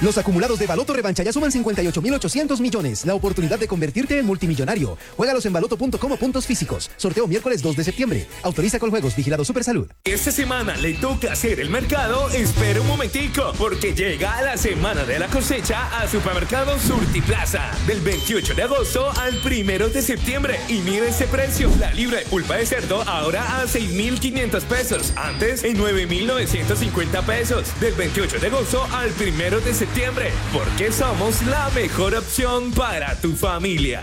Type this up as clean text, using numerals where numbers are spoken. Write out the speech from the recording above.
Los acumulados de Baloto Revancha ya suman 58.800 millones. La oportunidad de convertirte en multimillonario. Juégalos en baloto.com o puntos físicos. Sorteo miércoles 2 de septiembre. Autoriza Coljuegos. Vigilado Supersalud. Esta semana le toca hacer el mercado. Espera un momentico, porque llega la semana de la cosecha a Supermercado Surtiplaza. Del 28 de agosto al 1 de septiembre. Y mire ese precio. La libra de pulpa de cerdo ahora a 6.500 pesos. Antes en 9.950 pesos. Del 28 de agosto al 1 de septiembre. Porque somos la mejor opción para tu familia.